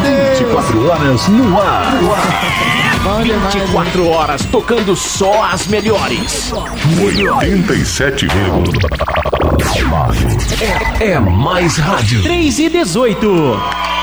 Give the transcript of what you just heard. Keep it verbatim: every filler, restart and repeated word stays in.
vinte e quatro horas no ar. vinte e quatro horas tocando só as melhores. oitenta e sete vírgula nove É, é mais rádio. três e dezoito.